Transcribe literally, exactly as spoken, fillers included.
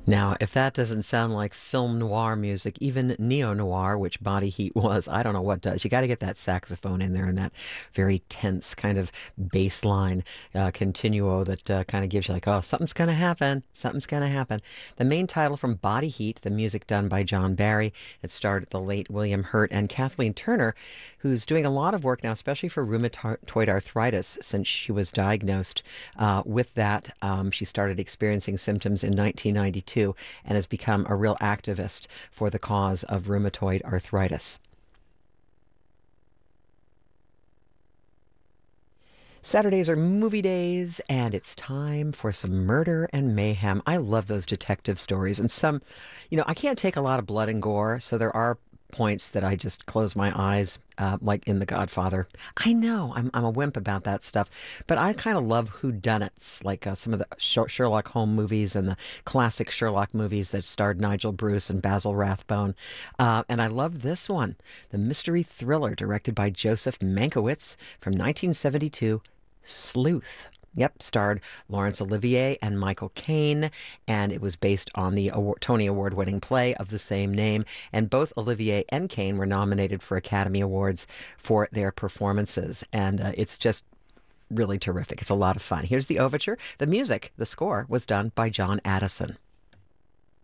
Now, if that doesn't sound like film noir music, even neo noir, which Body Heat was, I don't know what does. You got to get that saxophone in there and that very tense kind of bass line uh, continuo that uh, kind of gives you like, oh, something's going to happen. Something's going to happen. The main title from Body Heat, the music done by John Barry. It starred the late William Hurt and Kathleen Turner, who's doing a lot of work now, especially for rheumatoid arthritis, since she was diagnosed uh, with that. Um, she started experiencing symptoms in nineteen ninety-two and has become a real activist for the cause of rheumatoid arthritis. Saturdays are movie days, and it's time for some murder and mayhem. I love those detective stories. And some, you know, I can't take a lot of blood and gore, so there are points that I just close my eyes, uh, like in The Godfather. I know I'm, I'm a wimp about that stuff, but I kind of love whodunits, like uh, some of the Sherlock Holmes movies and the classic Sherlock movies that starred Nigel Bruce and Basil Rathbone. Uh, and I love this one, the mystery thriller directed by Joseph Mankiewicz from nineteen seventy-two, Sleuth. Yep, starred Laurence Olivier and Michael Caine, and it was based on the award, Tony Award-winning play of the same name. And both Olivier and Caine were nominated for Academy Awards for their performances, and uh, it's just really terrific. It's a lot of fun. Here's the overture. The music, the score, was done by John Addison.